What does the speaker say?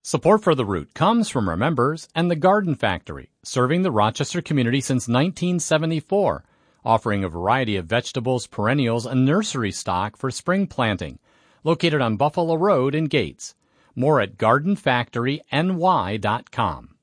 Support for The Root comes from our members and the Garden Factory, serving the Rochester community since 1974, offering a variety of vegetables, perennials, and nursery stock for spring planting. Located on Buffalo Road in Gates. More at gardenfactoryny.com.